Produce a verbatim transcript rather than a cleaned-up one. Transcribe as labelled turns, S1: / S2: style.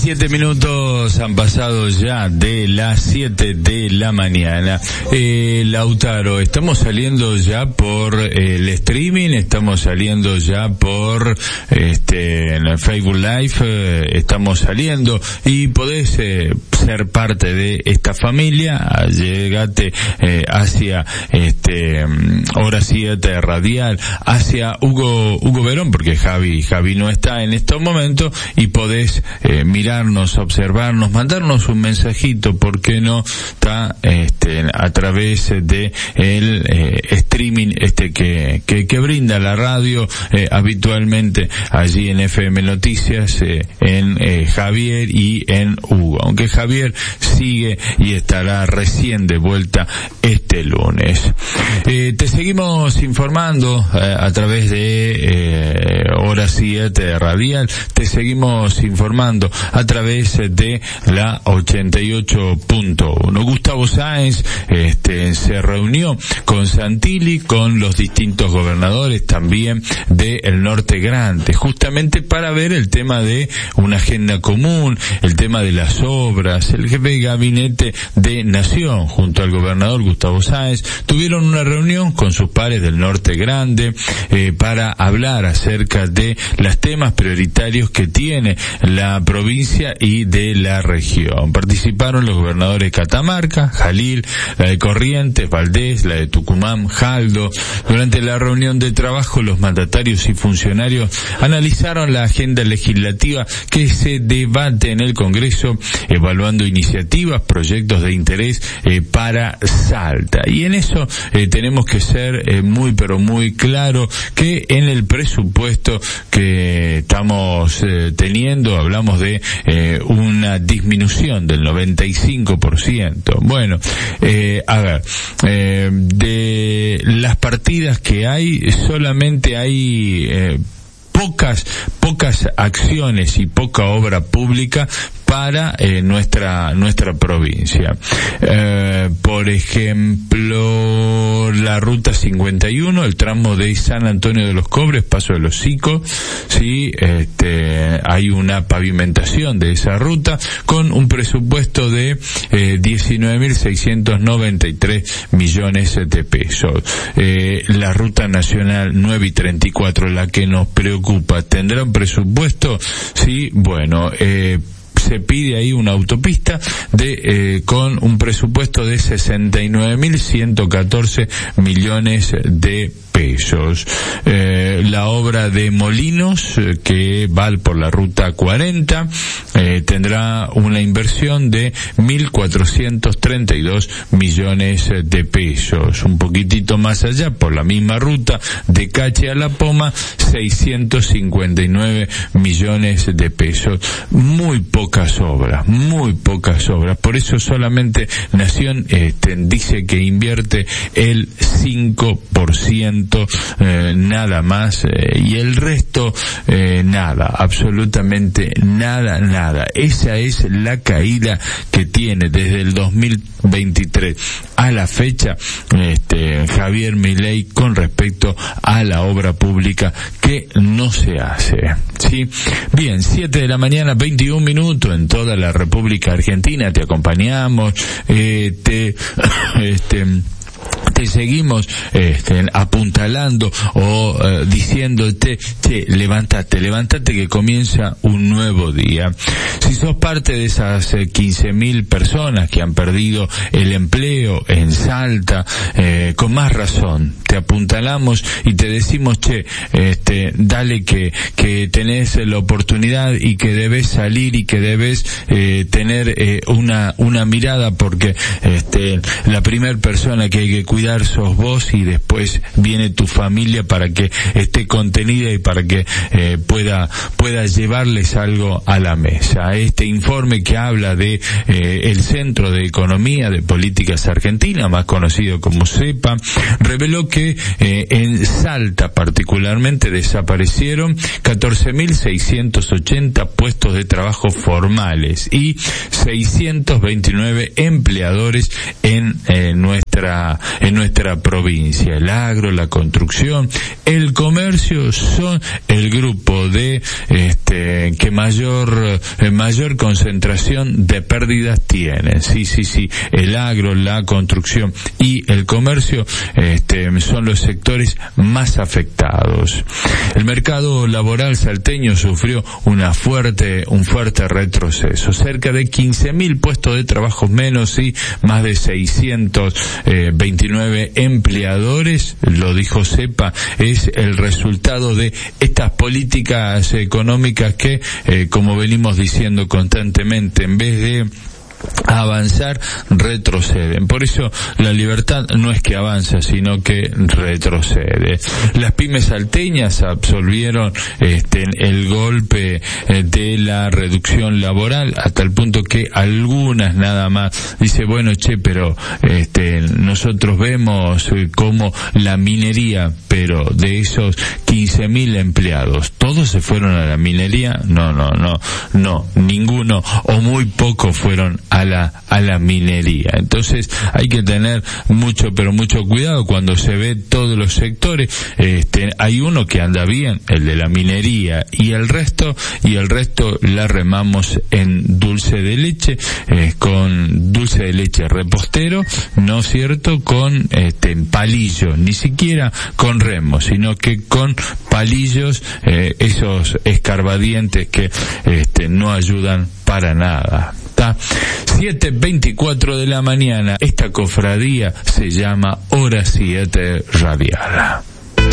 S1: Siete minutos han pasado ya de las siete de la mañana. Eh, Lautaro, estamos saliendo ya por eh, el streaming, estamos saliendo ya por este en el Facebook Live, eh, estamos saliendo y podés eh, ser parte de esta familia. Llegate eh, hacia este Hora siete Radial, hacia Hugo Hugo Verón, porque Javi Javi no está en estos momentos, y podés eh, mirarnos, observarnos, mandarnos un mensajito, ¿por qué no? Está este a través de el eh, streaming este que, que que brinda la radio eh, habitualmente allí en F M Noticias, eh, en eh, Javier y en Hugo, aunque Javier sigue y estará recién de vuelta este lunes. Eh, te seguimos informando eh, a través de eh, Hora siete Radial, te seguimos informando a través de la ochenta y ocho punto uno. Gustavo Sáenz este, se reunió con Santilli, con los distintos gobernadores también del Norte Grande, justamente para ver el tema de una agenda común, el tema de las obras. El jefe de gabinete de Nación, junto al gobernador Gustavo Sáenz, tuvieron una reunión con sus pares del Norte Grande eh, para hablar acerca de los temas prioritarios que tiene la provincia y de la región. Participaron los gobernadores de Catamarca, Jalil, la de Corrientes, Valdés, la de Tucumán, Jaldo. Durante la reunión de trabajo, los mandatarios y funcionarios analizaron la agenda legislativa que se debate en el Congreso, evaluando iniciativas, proyectos de interés eh, para Salta. Y en eso eh, tenemos que ser eh, muy pero muy claro que en el presupuesto que estamos eh, teniendo hablamos de eh, una disminución del noventa y cinco por ciento. Bueno, eh, a ver, eh, de las partidas que hay, solamente hay eh, pocas pocas acciones y poca obra pública para eh, nuestra nuestra provincia. Eh, por ejemplo, la ruta cincuenta y uno, el tramo de San Antonio de los Cobres, Paso de los Sicos, sí, este, hay una pavimentación de esa ruta con un presupuesto de eh, diecinueve mil seiscientos noventa y tres millones de pesos. Eh, la ruta nacional nueve y treinta y cuatro, la que nos preocupa, ¿tendrá un presupuesto? Sí, bueno, eh, se pide ahí una autopista de eh, con un presupuesto de sesenta y nueve mil ciento catorce millones de pesos. Eh, la obra de Molinos, eh, que va por la ruta cuarenta, eh, tendrá una inversión de mil cuatrocientos treinta y dos millones de pesos. Un poquitito más allá, por la misma ruta, de Cache a La Poma, seiscientos cincuenta y nueve millones de pesos. Muy pocas obras, muy pocas obras. Por eso solamente Nación este, dice que invierte el cinco por ciento, eh, nada más, eh, y el resto eh, nada, absolutamente nada, nada. Esa es la caída que tiene desde el dos mil veintitrés a la fecha este Javier Milei con respecto a la obra pública que no se hace. Sí, bien, siete de la mañana, veintiún minutos en toda la República Argentina. Te acompañamos, eh, te este te seguimos este, apuntalando o eh, diciéndote, che, levántate, levántate que comienza un nuevo día. Si sos parte de esas eh, quince mil personas que han perdido el empleo en Salta, eh, con más razón, te apuntalamos y te decimos, che, este, dale que, que tenés la oportunidad y que debes salir y que debes eh, tener eh, una, una mirada, porque este, la primer persona que hay que cuidar sos vos, y después viene tu familia para que esté contenida y para que eh, pueda pueda llevarles algo a la mesa. Este informe que habla de eh, el Centro de Economía de Políticas Argentina, más conocido como CEPA, reveló que eh, en Salta particularmente desaparecieron catorce mil seiscientos ochenta puestos de trabajo formales y seiscientos veintinueve empleadores en eh, nuestra nuestra en nuestra provincia. El agro, la construcción, el comercio son el grupo de este que mayor eh, mayor concentración de pérdidas tienen. Sí, sí, sí, el agro, la construcción y el comercio este son los sectores más afectados. El mercado laboral salteño sufrió una fuerte un fuerte retroceso, cerca de quince mil puestos de trabajo menos y más de seiscientos veintinueve empleadores, lo dijo CEPA, es el resultado de estas políticas económicas que, eh, como venimos diciendo constantemente, en vez de avanzar, retroceden. Por eso la libertad no es que avanza, sino que retrocede. Las pymes salteñas absorbieron este, el golpe eh, de la reducción laboral, a tal punto que algunas nada más dice, bueno, che, pero este, nosotros vemos eh, como la minería, pero de esos quince mil empleados, ¿todos se fueron a la minería? No, no, no, no, ninguno o muy pocos fueron a la a la minería. Entonces hay que tener mucho pero mucho cuidado cuando se ve todos los sectores. Este, hay uno que anda bien, el de la minería, y el resto y el resto la remamos en dulce de leche, eh, con dulce de leche repostero, no es cierto, con este palillos, ni siquiera con remos, sino que con palillos, eh, esos escarbadientes que este no ayudan para nada. siete veinticuatro de la mañana, esta cofradía se llama Hora siete Radial.